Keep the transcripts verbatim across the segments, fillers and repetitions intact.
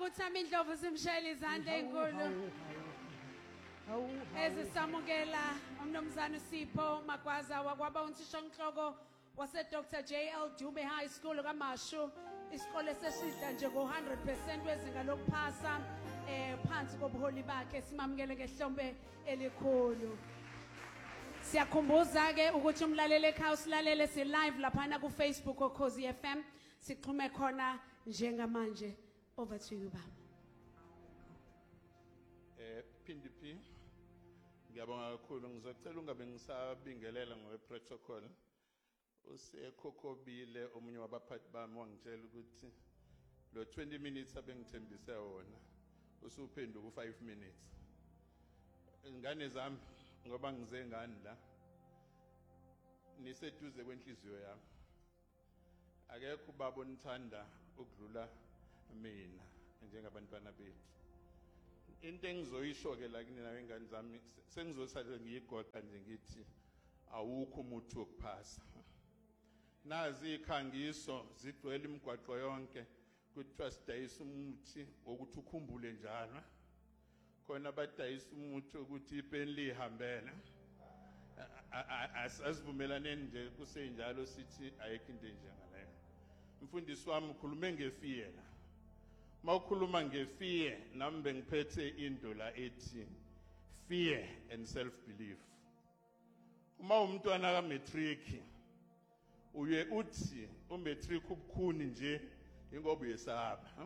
uThami Ndlovu simshayele izandla enkulu. Ezisamukela umnumzana uSipho Magwaza wakwaba unthishanhloko wase Doctor J L Dube High School kaMashu. Isikole sesidla nje go one hundred percent wezinga lokuphasa eh phansi kobuholi bakhe simamukele ngehlombe elikhulu. Siyakhumbuza ke ukuthi umlaleli ekhaya usilalele si live lapha ku Facebook Ukhozi F M sixhume khona njengamanje. Over to you baba. Eh P D P ngiyabonga kakhulu ngizocela ungabe ngisabingelela ngowe protocol. Usekhokobile omunye wabaphathi bami wangitshela ukuthi lo twenty minutes abengithembise wona usuphenduka u five minutes. Ingane zami ngoba ngize ngani la niseduze kwenhliziyo yami. Akekho ubaba onithanda ukudlula mina njengabantwana bethu. Into engizoyisho ke la kini nawe ingane zami sengizosala ngiyigoqa nje ngithi awukho umuntu wokuphasa. Nazi ikhangiso zigcwele imigwaqo yonke kuthiwa sidayisa umuthi wokuthi ukhumbule njalo. Khona abadayisa umuthi ukuthi ipeni lihambele. Asivumelane nje kusenjalo sithi ayikho into njengaleyo. Mfundisi wami ukhulume ngefiye la. Mawukhuluma ngefiye nami bengiphethe indola ethi fear and self belief. Uma umntwana ka matric uye uthi umatric ubukhuni nje ingoba uyesaba.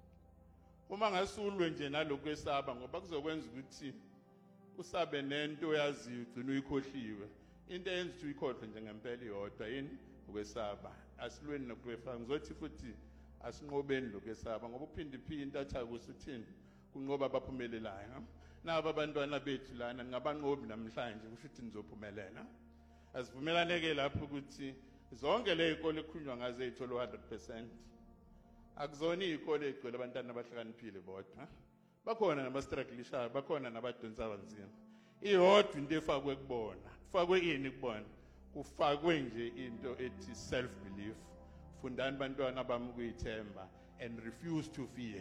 Uma ngasulwe nje nalokho esaba ngoba kuzokwenza ukuthi usabe nento yaziyo ugcina uyikhohliwe. Into eyenza ukuthi uyikhohle nje ngempela iyodwa yini ukwesaba. Asilweni nokwefa ngizothi futhi asinqobeni lokwesaba ngoba uphinde phinda athi akusithini kunqoba abaphumelelayo. Naba abantwana bethu lana ngabanqobi namhlanje kusho ukuthi nizophumelela. Asivumelaneke lapho ukuthi zonke le izikole ekhunywa ngaze ezithola one hundred percent. Akuzona izikole ezigcwele abantwana abahlakaniphile bodwa. Bakhona nabastrugglishayo, bakhona nabadonsa abanzima. Iyodwa into efakwe kubona, kufakwe ini kubona? Kufakwe nje into ethi self belief. Fundani bantwana bami ukuyithemba and refuse to fear.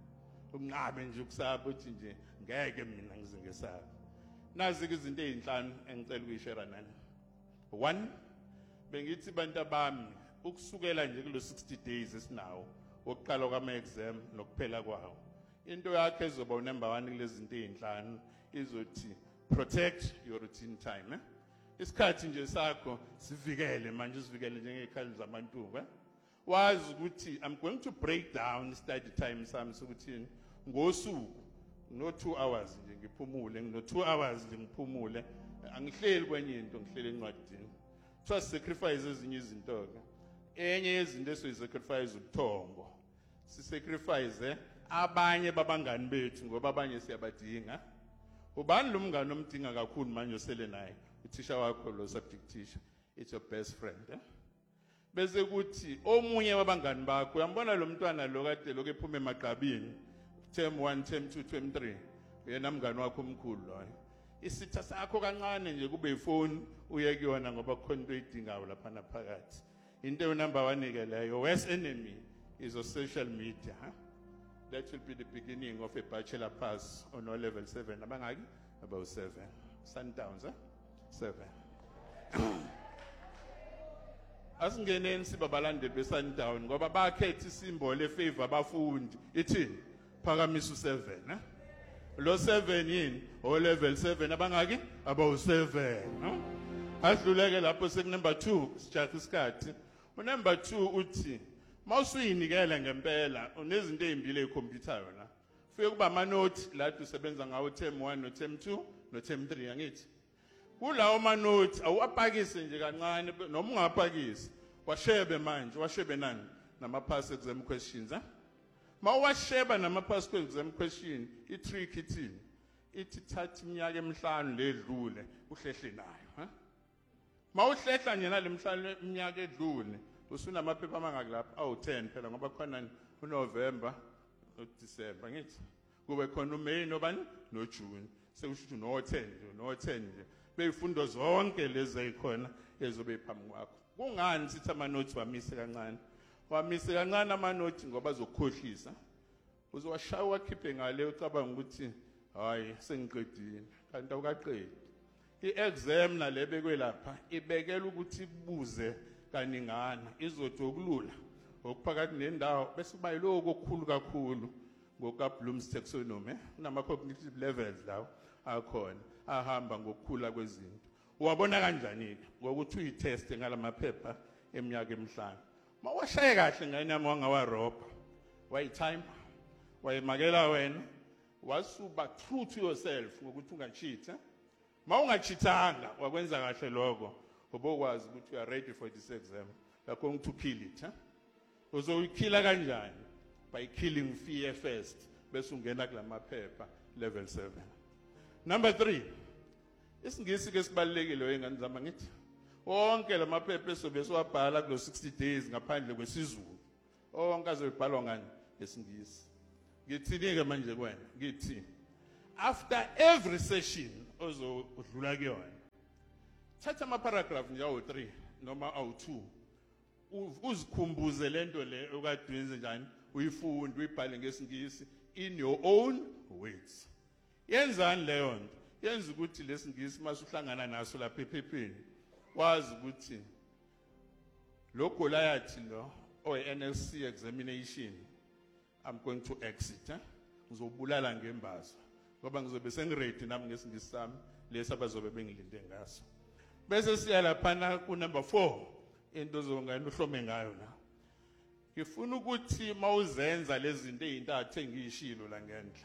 Ungabe nje ukusaba uthi nje ngeke mina ngizingesaba. Nazi izinto ezinhlanu engicela ukuyishare nani. One, bengithi bantu bami ukusukela nje kulo sixty days esinawo wokuqala kwama exam nokuphela kwawo. Into yakhe ezoba number one kulezi zinto ezinhlanu izothi protect your routine time. Eh? Isikhathi nje sakho sivikele manje usivikele njengezikhali zamantuba. Wazi ukuthi I'm going to break down study time sami sokuthi ngosuku no two hours nje ngiphumule no two hours nje ngiphumule angihleli kwenye into ngihleli encwadini. Trust sacrifice ezinye izinto ke. Enye yezinto esiyisacrifice ubuthongo. Si sacrifice abanye babangani bethu ngoba abanye siyabadinga. Ubani lo mngane omdinga kakhulu manje osele naye? Uthisha wakho lo subject teacher. It's your best friend. Eh? Bese kuthi omunye wabangani bakho uyambona lo mntwana lo kade lokho ephuma emagqabini term one term two term three uyena mngani wakho omkhulu loyo. Isitha sakho kancane nje kube ifoni uye kuyona ngoba kukhona into edingayo lapha naphakathi. Into number one ke leyo worst enemy is a social media. Huh? That will be the beginning of a bachelor pass on O level seven. Abangaki? About seven. Sundowns, eh? Seven. Asingene sibabalande be Sundown ngoba bakhetha isimbolo efavor abafundi. Ithini? Phakamisa u seven, eh? Lo seven yini? O level seven abangaki? About seven, no? Asidluleke lapho sek number two sijatha isikhathi. U number two uthi mawusuyinikela ngempela unezinto ezimbili ekhompyutha yona. Ufike kuba ama note la usebenza ngawo term one no term two no term three angithi. Kulawo ma note awapakise nje kancane noma ungapakisi washebe manje washebe nani nama pass exam questions. Eh? Mawasheba nama pass exam question I trick ithini? Ithi thatha iminyaka emihlanu ledlule uhlehle nayo. Ha? Mawuhlehla nje nalemhlanu iminyaka edlule usunamaphepha amangaki lapha awu ten phela ngoba khona uNovember noDecember ngithi kube khona uMay nobani noJune sekusho no ten nje no ten nje beyifundo zonke lezi ezikhona ezobe phambi kwakho. Kungani sithi ama notes wamise kancane? Wamise kancane ama notes ngoba azokukhohlisa. uzowashaya wakhiphe ngale ucabanga ukuthi hayi sengiqedile kanti awukaqedi. I-exam nalebekwe lapha ibekela ukuthi ibuze kaningana izothi okulula okuphakathi nendawo bese kuba yiloko okukhulu kakhulu ngoka Bloom's taxonomy kunama cognitive levels lawo akhona ahamba ngokukhula kwezinto. Wabona kanjani ke ngokuthi uyitest ngalamaphepha eminyaka emihlanu mawashaye kahle ngane yami wangawarobha wayitime wayemakela wena wasuba true to yourself ngokuthi ungacheat. Mawungachithanga wakwenza kahle lokho ubokwazi ukuthi you are ready for this exam. You are going to kill it. Uzoyikhila kanjani? By killing fear first bese ungena kulamaphepha level seven. Number three, isingisi ke sibalekile wengane zama ngithi wonke lamaphepha esobe siwabhala kulo sixty days ngaphandle kwesizulu onke azobhalwa ngani ngesingisi. Ngithini ke manje kwena ngithi after every session ozodlula kuyona thatha ama paragraph nje awu three noma awu two uzikhumbuze lento le okade wenze njani uyifunde uyibhale ngesingisi in your own words. Yenzani leyo nto? Yenza ukuthi lesingisi masuhlangana naso lapha ephepheni wazi ukuthi lo Goliath lo or N S C examination I'm going to exit. Ngizobulala ngembazo ngoba ngizobe sengiready nami ngesingisi sami lesi abazobe bengilinde ngaso. Bese siya lapha ku number four into zongani uhlome ngayo la. Ngifuna ukuthi mawuzenza lezi zinto ezintathu engishilo la ngendla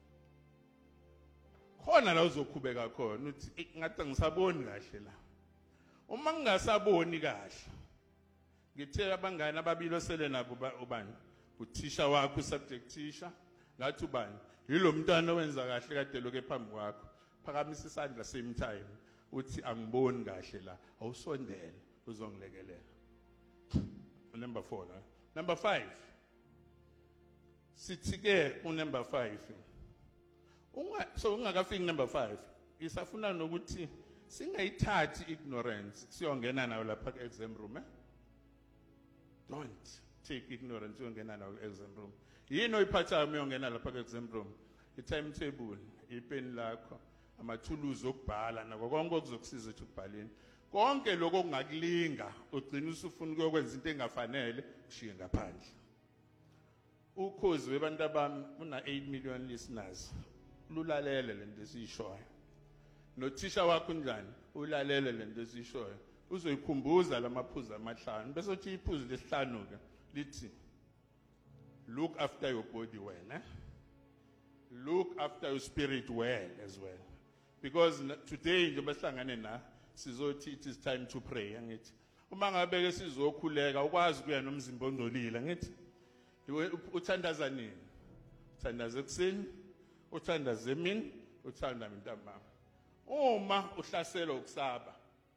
khona la uzokhubeka khona uthi ngathi ngisaboni kahle la. Uma ngingasaboni kahle ngithe abangani ababili osele nabo ubani uthisha wakho subject teacher ngathi ubani yilo mntwana owenza kahle kade lokho ephambi kwakho phakamisa isandla same time uthi angiboni kahle la awusondele uzongilekelela. Number four la. Number five, sithi ke u number five unga so ungakafiki number five isafuna nokuthi singayithathi ignorance siyongena nayo lapha ku exam room. Eh? Don't take ignorance uyongena nayo ku exam room. Yini oyiphathayo uyongena lapha ku exam room? I timetable, ipen lakho, ama tools okubhala nako konke okuzokusiza ukuthi ubhaleni. Konke lokho kungakulinga ugcina usufuna ukwenza into engafanele kushiye ngaphandle. Ukhozi webantu abami una eight million listeners. Lulalele lento esishoyo. Nothisha wakho njani ulalele lento esishoyo. Uzoyikhumbuza lamaphuzu amahlanu bese uthi iphuzu lesihlanu ke lithi look after your body well, eh? Look after your spirit well as well. Because today njengoba sihlangane na sizothi it is time to pray ngithi uma ngabe ke sizokhuleka ukwazi kuya nomzimba ongcolile ngithi uthandaza nini uthandaza ekseni uthandaza emini uthanda ntambama uma uhlaselwa ukusaba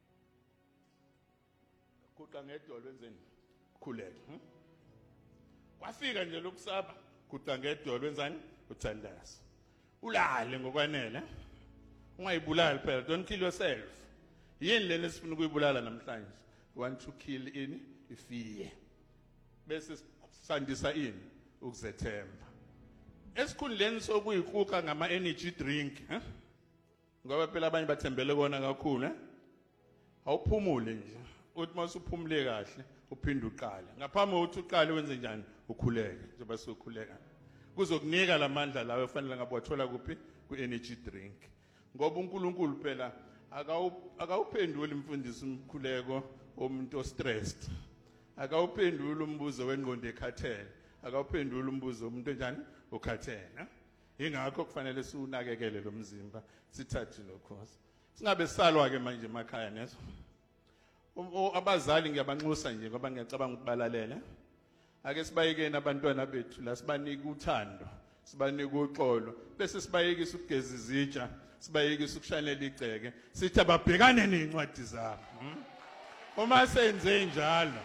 kuqa ngedolo wenzeni khuleka kwafika nje lokusaba kuqa ngedolo wenzani uthandaza ulale ngokwanele ungayibulali phela don't kill yourself. Yini lena sifuna ukuyibulala namhlanje? Want to kill in fear. Bese sandisa ini ukuzethemba. Esikhundleni sokuyikuka ngama energy drink, eh? Ngoba phela abanye bathembele kona kakhulu, eh? Awuphumule nje. Uthi masuphumule kahle uphinde uqale. Ngaphambi kokuthi uqale wenze njani? Ukhuleke. Njengoba sokhuleka. Kuzokunika lamandla lawe ufanele ngabe wathola kuphi ku energy drink. Ngoba uNkulunkulu phela akawuphenduli imfundiso umkhuleko omuntu stressed. Akawuphenduli umbuzo wengqondo ekhathele. Akawuphenduli umbuzo umuntu njani ukhathele. Ingakho kufanele siunakekele lo mzimba sithathe lokhoza. Singabe salwa ke manje emakhaya nezo. Abazali ngiyabanxusa nje ngoba ngiyacabanga ukubalalele. Ake sibayekeni abantwana bethu la sibanika uthando, sibanika uxolo, bese sibayekisa ukugeza izitsha, sibayekisa ukushanela igceke, sithi ababhekane nezincwadi zabo. Uma senze njalo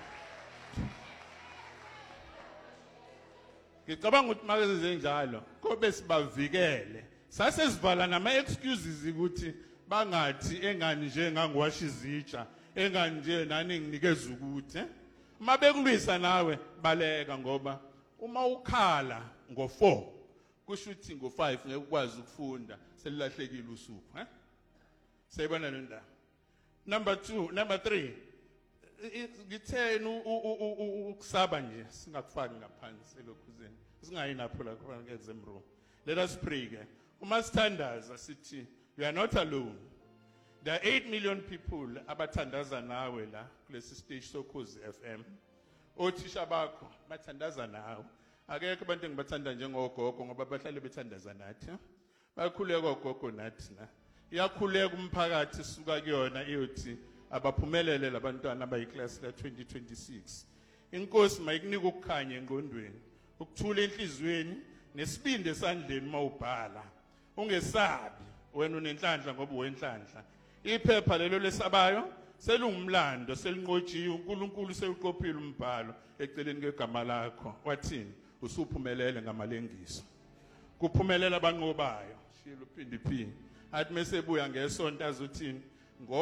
ngicabanga ukuthi mase senze njalo kobe sibavikele. Sase sivala nama excuses ukuthi bangathi engani nje ngangiwasha izitsha, engani nje nani nginikeza ukuthi. Uma bekulwisa nawe baleka ngoba uma ukhala ngo four kusho ukuthi ngo five ngeke ukwazi ukufunda selilahlekile usuku ha sayibona le ndaba. Number two, number three, ngitheni ukusaba nje singakufaki ngaphansi elokhuzeni singayi napho la ku-exam room. Let us pray ke. Uma sithandaza sithi you are not alone. There are eight million people abathandaza nawe la kulesi stage soKhozi F M. Othisha bakho bathandaza nawe. Akekho abantu engibathanda njengogogo ngoba bahlale bethandaza nathi. Bakhuleka ogogo nathi na. Iyakhuleka umphakathi suka kuyona iyothi abaphumelele labantwana abayiclass la twenty twenty-six. Inkosi mayikunika ukukhanya engqondweni, ukuthula enhlizweni nesibindi esandleni mawubhala. Ungesabi wena unenhlanhla ngoba uwenhlanhla. Iphepha lelo lesabayo selungumlando selinqotshiwe uNkulunkulu sewuqophile umbhalo eceleni kwegama lakho. Wathini? Usuphumelele ngamalengiso. Kuphumelela abanqobayo. Shilo phindi phindi. Athi mesebuya ngesonto azuthini